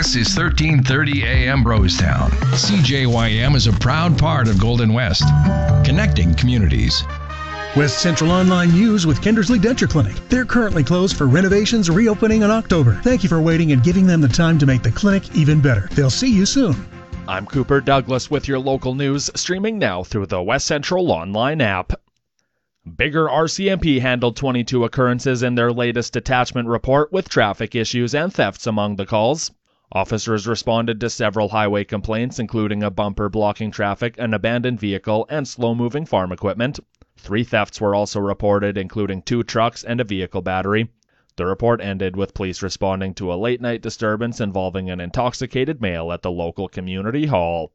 This is 1330 AM Rosetown. CJYM is a proud part of Golden West, connecting communities. West Central Online News with Kindersley Denture Clinic. They're currently closed for renovations, reopening in October. Thank you for waiting and giving them the time to make the clinic even better. They'll see you soon. I'm Cooper Douglas with your local news, streaming now through the West Central Online app. Bigger RCMP handled 22 occurrences in their latest detachment report with traffic issues and thefts among the calls. Officers responded to several highway complaints, including a bumper blocking traffic, an abandoned vehicle, and slow-moving farm equipment. 3 thefts were also reported, including 2 trucks and a vehicle battery. The report ended with police responding to a late-night disturbance involving an intoxicated male at the local community hall.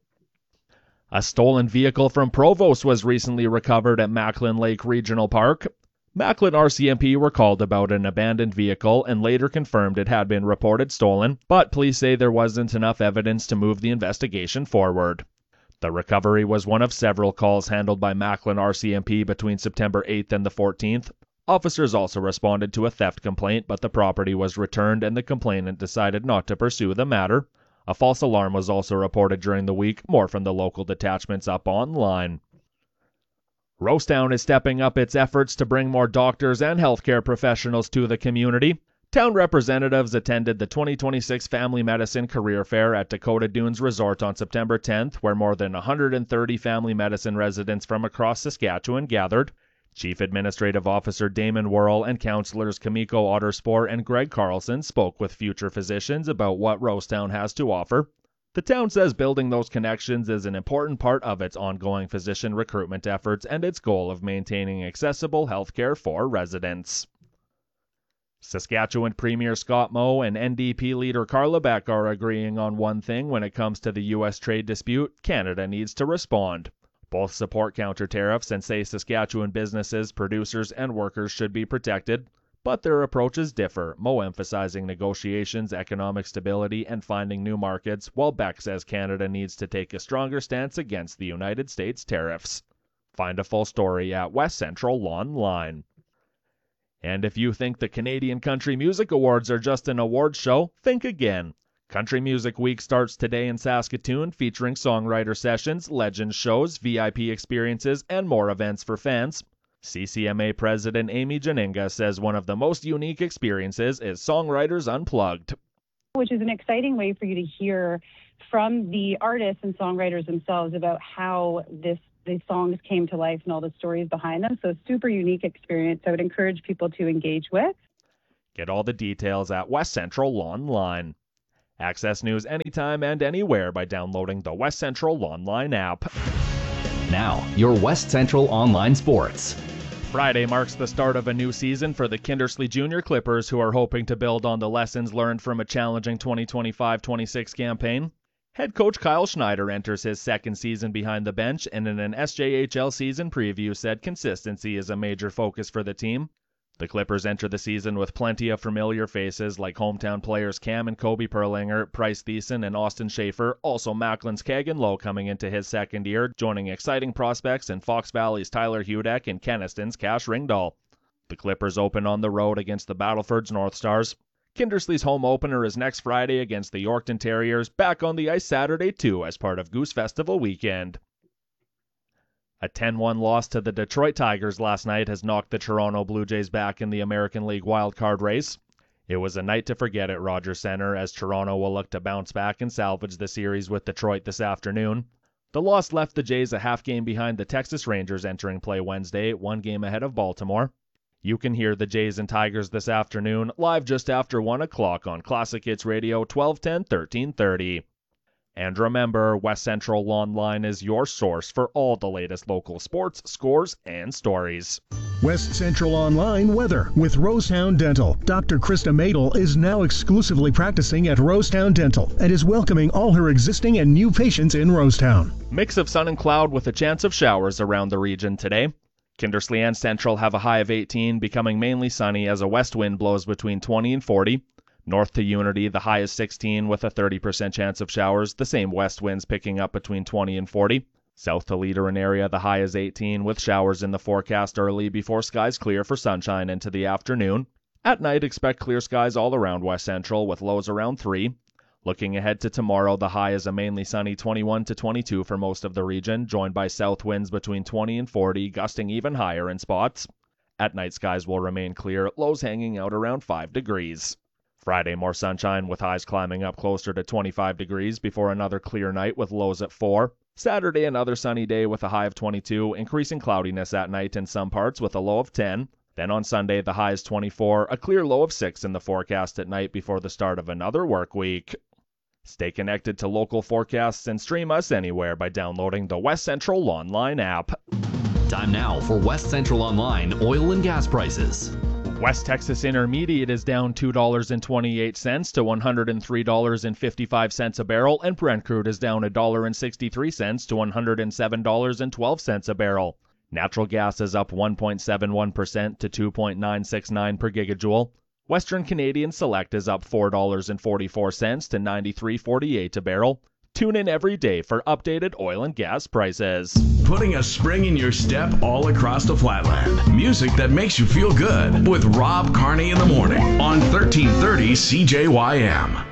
A stolen vehicle from Provost was recently recovered at Macklin Lake Regional Park. Macklin RCMP were called about an abandoned vehicle and later confirmed it had been reported stolen, but police say there wasn't enough evidence to move the investigation forward. The recovery was one of several calls handled by Macklin RCMP between September 8th and the 14th. Officers also responded to a theft complaint, but the property was returned and the complainant decided not to pursue the matter. A false alarm was also reported during the week, more from the local detachments up online. Rosetown is stepping up its efforts to bring more doctors and healthcare professionals to the community. Town representatives attended the 2026 Family Medicine Career Fair at Dakota Dunes Resort on September 10th, where more than 130 family medicine residents from across Saskatchewan gathered. Chief Administrative Officer Damon Worrell and councillors Kamiko Otterspore and Greg Carlson spoke with future physicians about what Rosetown has to offer. The town says building those connections is an important part of its ongoing physician recruitment efforts and its goal of maintaining accessible healthcare for residents. Saskatchewan Premier Scott Moe and NDP leader Carla Beck are agreeing on one thing when it comes to the U.S. trade dispute: Canada needs to respond. Both support counter-tariffs and say Saskatchewan businesses, producers, and workers should be protected, but their approaches differ, Moe emphasizing negotiations, economic stability, and finding new markets, while Beck says Canada needs to take a stronger stance against the United States tariffs. Find a full story at West Central Online. And if you think the Canadian Country Music Awards are just an awards show, think again. Country Music Week starts today in Saskatoon, featuring songwriter sessions, legend shows, VIP experiences, and more events for fans. CCMA President Amy Janinga says one of the most unique experiences is Songwriters Unplugged. Which is an exciting way for you to hear from the artists and songwriters themselves about how these songs came to life and all the stories behind them. So super unique experience I would encourage people to engage with. Get all the details at West Central Online. Access news anytime and anywhere by downloading the West Central Online app. Now, your West Central Online Sports. Friday marks the start of a new season for the Kindersley Junior Clippers, who are hoping to build on the lessons learned from a challenging 2025-26 campaign. Head coach Kyle Schneider enters his second season behind the bench, and in an SJHL season preview said consistency is a major focus for the team. The Clippers enter the season with plenty of familiar faces like hometown players Cam and Kobe Perlinger, Price Thiessen, and Austin Schaefer, also Macklin's Kagan Lowe coming into his second year, joining exciting prospects in Fox Valley's Tyler Hudek and Keniston's Cash Ringdahl. The Clippers open on the road against the Battleford's North Stars. Kindersley's home opener is next Friday against the Yorkton Terriers, back on the ice Saturday too as part of Goose Festival weekend. A 10-1 loss to the Detroit Tigers last night has knocked the Toronto Blue Jays back in the American League wildcard race. It was a night to forget at Rogers Centre, as Toronto will look to bounce back and salvage the series with Detroit this afternoon. The loss left the Jays a half game behind the Texas Rangers entering play Wednesday, 1 game ahead of Baltimore. You can hear the Jays and Tigers this afternoon, live just after 1 o'clock on Classic Hits Radio 1210, 1330. And remember, West Central Online is your source for all the latest local sports, scores, and stories. West Central Online weather with Rosetown Dental. Dr. Krista Madel is now exclusively practicing at Rosetown Dental and is welcoming all her existing and new patients in Rosetown. Mix of sun and cloud with a chance of showers around the region today. Kindersley and Central have a high of 18, becoming mainly sunny as a west wind blows between 20 and 40. North to Unity, the high is 16 with a 30% chance of showers, the same west winds picking up between 20 and 40. South to Leader and area, the high is 18 with showers in the forecast early before skies clear for sunshine into the afternoon. At night, expect clear skies all around West Central with lows around 3. Looking ahead to tomorrow, the high is a mainly sunny 21 to 22 for most of the region, joined by south winds between 20 and 40, gusting even higher in spots. At night, skies will remain clear, lows hanging out around 5 degrees. Friday, more sunshine with highs climbing up closer to 25 degrees before another clear night with lows at 4. Saturday, another sunny day with a high of 22, increasing cloudiness at night in some parts with a low of 10. Then on Sunday, the high is 24, a clear low of 6 in the forecast at night before the start of another work week. Stay connected to local forecasts and stream us anywhere by downloading the West Central Online app. Time now for West Central Online oil and gas prices. West Texas Intermediate is down $2.28 to $103.55 a barrel, and Brent crude is down $1.63 to $107.12 a barrel. Natural gas is up 1.71% to 2.969 per gigajoule. Western Canadian Select is up $4.44 to $93.48 a barrel. Tune in every day for updated oil and gas prices. Putting a spring in your step all across the Flatland. Music that makes you feel good with Rob Carney in the morning on 1330 CJYM.